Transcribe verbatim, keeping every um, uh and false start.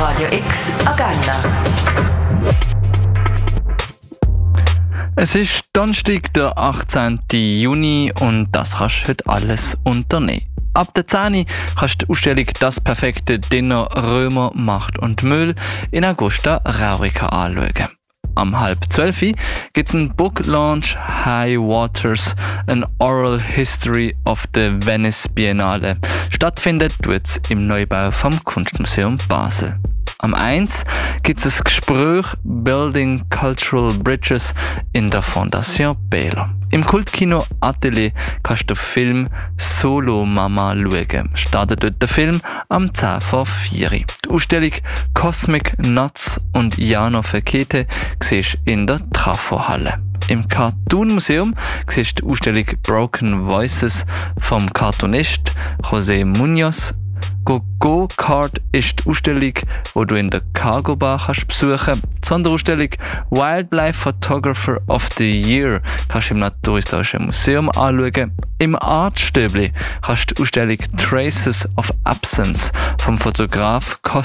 Radio X Agenda. Es ist Donnerstag, der achtzehnten Juni und das kannst du heute alles unternehmen. Ab der zehn Uhr kannst du die Ausstellung «Das perfekte Dinner Römer, Macht und Müll» in Augusta Raurica anschauen. Am halb zwölf Uhr gibt es einen Book Launch «High Waters, an Oral History of the Venice Biennale». Stattfindet tut es im Neubau vom Kunstmuseum Basel. Am eins gibt es ein Gespräch «Building Cultural Bridges» in der Fondation Belo. Im Kultkino Atelier kannst du den Film «Solo Mama» schauen. Startet dort der Film am zehn vor vier. Die Ausstellung «Cosmic Nuts» und «Jano Fekete» siehst du in der Trafo-Halle. Im Cartoon Museum siehst du die Ausstellung «Broken Voices» vom Cartoonist José Munoz. Go-Go-Kart ist die Ausstellung, die du in der Cargo Bar kannst besuchen. Die Sonderausstellung Wildlife Photographer of the Year kannst du im Naturhistorischen Museum anschauen. Im Artstöbli kannst du die Ausstellung Traces of Absence vom Fotograf